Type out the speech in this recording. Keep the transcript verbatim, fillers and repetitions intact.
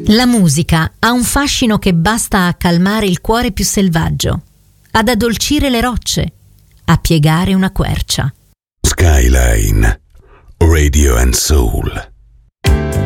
La musica ha un fascino che basta a calmare il cuore più selvaggio, ad addolcire le rocce, a piegare una quercia. Skyline Radio and Soul.